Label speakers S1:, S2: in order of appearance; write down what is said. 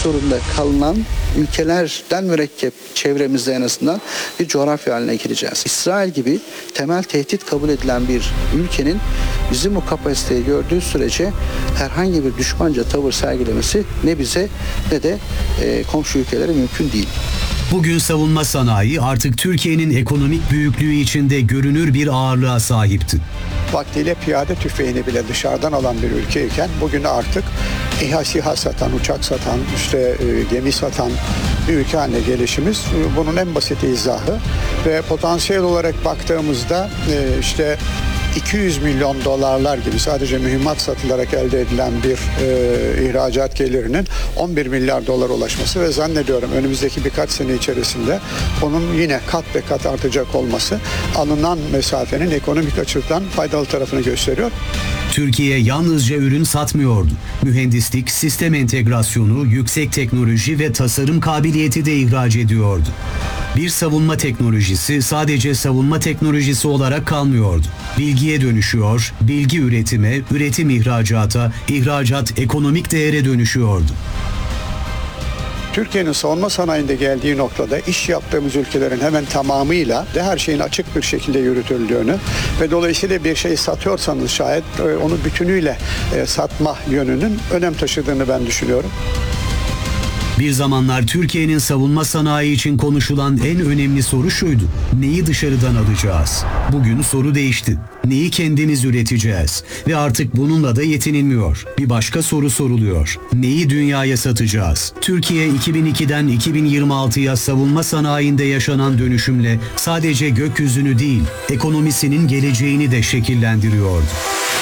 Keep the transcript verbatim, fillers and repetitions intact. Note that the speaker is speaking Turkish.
S1: zorunda kalınan ülkelerden mürekkep çevremizde en azından bir coğrafya haline gireceğiz. İsrail gibi temel tehdit kabul edilen bir ülkenin bizim bu kapasiteyi gördüğü sürece herhangi bir düşmanca tavır sergilemesi ne bize ne de e, komşu ülkelere mümkün değil.
S2: Bugün savunma sanayi artık Türkiye'nin ekonomik büyüklüğü içinde görünür bir ağırlığa sahipti.
S3: Vaktiyle piyade tüfeğini bile dışarıdan alan bir ülkeyken bugün artık İHA SİHA satan, uçak satan, işte e, gemi satan bir ülke haline gelişimiz e, bunun en basit izahı ve potansiyel olarak baktığımızda e, işte iki yüz milyon dolarlar gibi sadece mühimmat satılarak elde edilen bir e, ihracat gelirinin on bir milyar dolar ulaşması ve zannediyorum önümüzdeki birkaç sene içerisinde onun yine kat be kat artacak olması alınan mesafenin ekonomik açıdan faydalı tarafını gösteriyor.
S2: Türkiye yalnızca ürün satmıyordu. Mühendislik, sistem entegrasyonu, yüksek teknoloji ve tasarım kabiliyeti de ihraç ediyordu. Bir savunma teknolojisi sadece savunma teknolojisi olarak kalmıyordu. Bilgiye dönüşüyor, bilgi üretime, üretim ihracata, ihracat ekonomik değere dönüşüyordu.
S3: Türkiye'nin savunma sanayinde geldiği noktada iş yaptığımız ülkelerin hemen tamamıyla de her şeyin açık bir şekilde yürütüldüğünü ve dolayısıyla bir şey satıyorsanız şayet onu bütünüyle satma yönünün önem taşıdığını ben düşünüyorum.
S2: Bir zamanlar Türkiye'nin savunma sanayi için konuşulan en önemli soru şuydu: neyi dışarıdan alacağız? Bugün soru değişti. Neyi kendimiz üreteceğiz? Ve artık bununla da yetinilmiyor. Bir başka soru soruluyor: neyi dünyaya satacağız? Türkiye iki bin ikiden iki bin yirmi altıya savunma sanayinde yaşanan dönüşümle sadece gökyüzünü değil, ekonomisinin geleceğini de şekillendiriyordu.